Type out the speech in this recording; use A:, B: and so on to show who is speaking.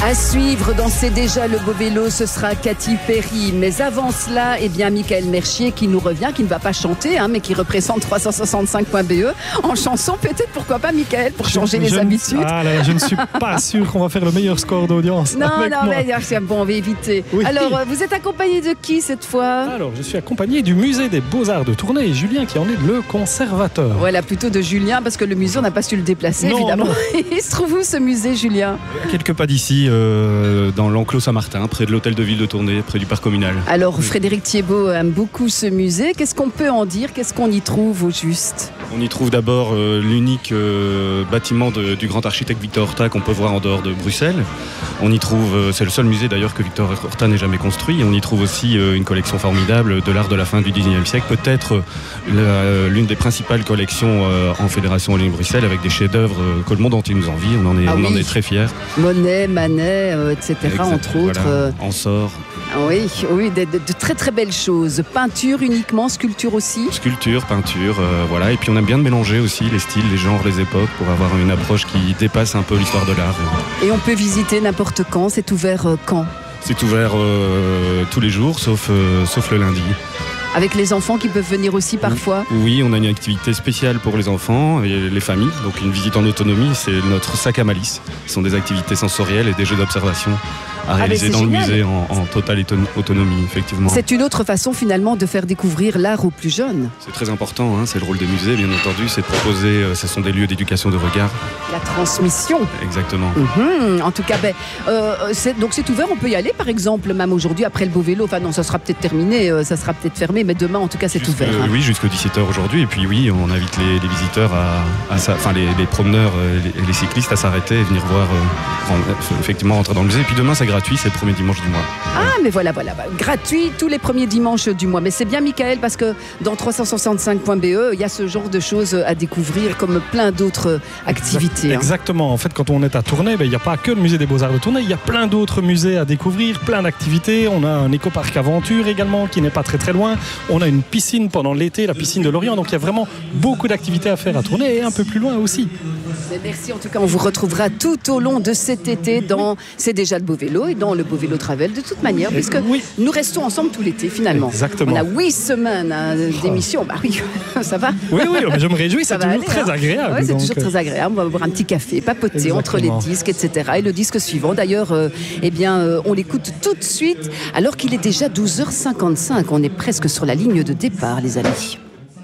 A: À suivre dans C'est déjà le beau vélo, ce sera Katy Perry. Mais avant cela, Michael Mercier qui nous revient, qui ne va pas chanter, mais qui représente 365.be en chanson. Peut-être, pourquoi pas, Michael, pour changer les habitudes.
B: Je ne suis pas sûr qu'on va faire le meilleur score d'audience.
A: Non, mais c'est bon, on va éviter. Oui. Alors, vous êtes accompagné de qui cette fois?
B: Alors, je suis accompagné du musée des Beaux-Arts de Tournai et Julien qui en est le conservateur.
A: Voilà, plutôt de Julien, parce que le musée, on n'a pas su le déplacer, évidemment. Il se trouve où ce musée, Julien?
C: À quelques pas d'ici, dans l'enclos Saint-Martin, près de l'hôtel de ville de Tournai, près du parc communal.
A: Alors, Frédéric Thiebaud aime beaucoup ce musée. Qu'est-ce qu'on peut en dire? Qu'est-ce qu'on y trouve au juste?
C: On y trouve d'abord l'unique bâtiment du grand architecte Victor Horta qu'on peut voir en dehors de Bruxelles. On y trouve, c'est le seul musée d'ailleurs que Victor Horta n'ait jamais construit. On y trouve aussi une collection formidable de l'art de la fin du 19e siècle. Peut-être l'une des principales collections en Fédération Wallonie-Bruxelles, avec des chefs-d'œuvre que le monde entier nous envie. On en est très fiers.
A: Monet, Manet, etc. entre autres.
C: Voilà. En sort.
A: Oui, de très très belles choses. Peinture uniquement, sculpture aussi.
C: Sculpture, peinture, voilà. Et puis on aime bien de mélanger aussi les styles, les genres, les époques, pour avoir une approche qui dépasse un peu l'histoire de l'art.
A: Et on peut visiter n'importe quand. C'est ouvert quand?
C: C'est ouvert tous les jours, sauf le lundi.
A: Avec les enfants qui peuvent venir aussi parfois?
C: Oui, on a une activité spéciale pour les enfants et les familles. Donc une visite en autonomie, c'est notre sac à malice. Ce sont des activités sensorielles et des jeux d'observation à réaliser dans le musée en totale autonomie, effectivement.
A: C'est une autre façon finalement de faire découvrir l'art aux plus jeunes.
C: C'est très important, c'est le rôle des musées, bien entendu, c'est de proposer, ce sont des lieux d'éducation de regard.
A: La transmission.
C: Exactement.
A: En tout cas, donc c'est ouvert, on peut y aller par exemple, même aujourd'hui après le beau vélo. Enfin non, ça sera peut-être terminé, ça sera peut-être fermé, mais demain en tout cas c'est ouvert.
C: Oui, jusqu'à 17h aujourd'hui. Et puis oui, on invite les visiteurs, les promeneurs et les cyclistes à s'arrêter et venir voir, effectivement rentrer dans le musée. Et puis demain c'est gratuit, c'est le premier dimanche du mois.
A: Mais voilà, gratuit tous les premiers dimanches du mois. Mais c'est bien, Michael, parce que dans 365.be, il y a ce genre de choses à découvrir comme plein d'autres activités.
B: Exactement. En fait, quand on est à Tournai, il n'y a pas que le musée des Beaux-Arts de Tournai, il y a plein d'autres musées à découvrir, plein d'activités. On a un écoparc aventure également qui n'est pas très très loin. On a une piscine pendant l'été, la piscine de Lorient. Donc il y a vraiment beaucoup d'activités à faire à Tournai et un peu plus loin aussi.
A: Mais merci, en tout cas, on vous retrouvera tout au long de cet été dans C'est déjà le beau vélo et dans le beau vélo travel de toute manière, puisque nous restons ensemble tout l'été finalement.
B: Exactement.
A: On a 8 semaines d'émission. Ça va.
B: Oui, mais je me réjouis, c'est toujours très agréable.
A: C'est toujours très agréable. On va boire un petit café, papoter entre les disques, etc. Et le disque suivant, d'ailleurs, on l'écoute tout de suite, alors qu'il est déjà 12h55. On est presque sur la ligne de départ, les amis.